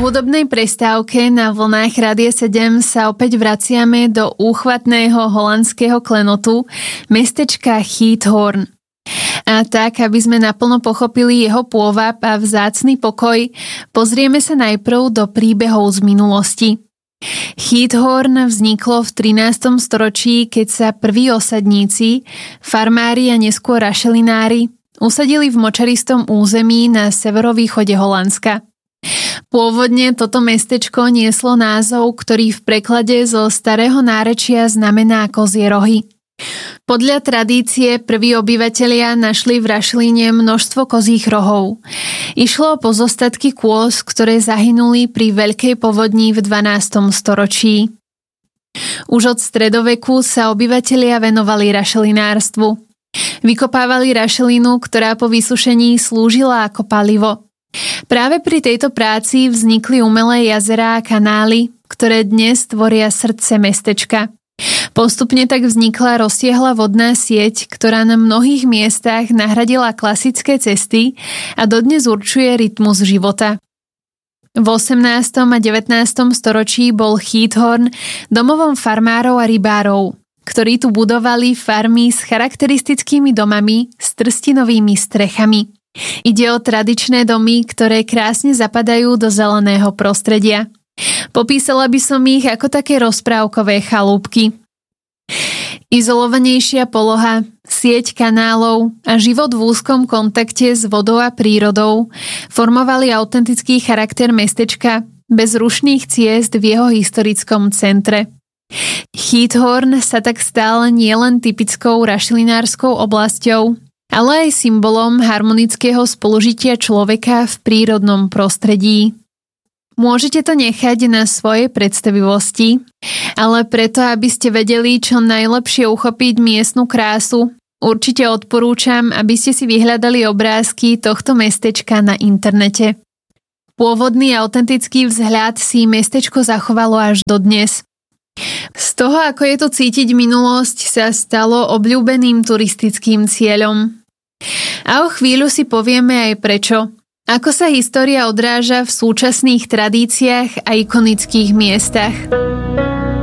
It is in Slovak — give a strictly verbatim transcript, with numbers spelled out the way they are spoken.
hudobnej prestávke na vlnách Rádia sedem sa opäť vraciame do úchvatného holandského klenotu mestečka Giethoorn. A tak, aby sme naplno pochopili jeho pôvab a vzácny pokoj, pozrieme sa najprv do príbehov z minulosti. Giethoorn vzniklo v trinástom storočí, keď sa prví osadníci, farmári a neskôr rašelinári usadili v močaristom území na severovýchode Holandska. Pôvodne toto mestečko nieslo názov, ktorý v preklade zo starého nárečia znamená kozie rohy. Podľa tradície prví obyvatelia našli v rašeline množstvo kozích rohov. Išlo o pozostatky kôz, ktoré zahynuli pri veľkej povodni v dvanástom storočí. Už od stredoveku sa obyvatelia venovali rašelinárstvu. Vykopávali rašelinu, ktorá po vysušení slúžila ako palivo. Práve pri tejto práci vznikli umelé jazerá a kanály, ktoré dnes tvoria srdce mestečka. Postupne tak vznikla rozsiahla vodná sieť, ktorá na mnohých miestach nahradila klasické cesty a dodnes určuje rytmus života. V osemnástom a devätnástom storočí bol Giethoorn domovom farmárov a rybárov, ktorí tu budovali farmy s charakteristickými domami s trstinovými strechami. Ide o tradičné domy, ktoré krásne zapadajú do zeleného prostredia. Popísala by som ich ako také rozprávkové chalúbky. Izolovanejšia poloha, sieť kanálov a život v úzkom kontakte s vodou a prírodou formovali autentický charakter mestečka bez rušných ciest v jeho historickom centre. Giethoorn sa tak stal nielen typickou rašelinárskou oblasťou, ale aj symbolom harmonického spolužitia človeka v prírodnom prostredí. Môžete to nechať na svojej predstavivosti, ale preto, aby ste vedeli čo najlepšie uchopiť miestnu krásu, určite odporúčam, aby ste si vyhľadali obrázky tohto mestečka na internete. Pôvodný autentický vzhľad si mestečko zachovalo až dodnes. Z toho, ako je to cítiť minulosť, sa stalo obľúbeným turistickým cieľom. A o chvíľu si povieme aj prečo. Ako sa história odráža v súčasných tradíciách a ikonických miestach.